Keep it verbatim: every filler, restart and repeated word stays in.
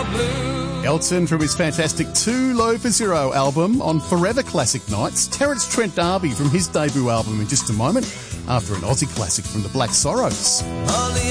blue. Elton from his fantastic Too Low for Zero album on Forever Classic Nights. Terence Trent D'Arby from his debut album in just a moment, after an Aussie classic from the Black Sorrows.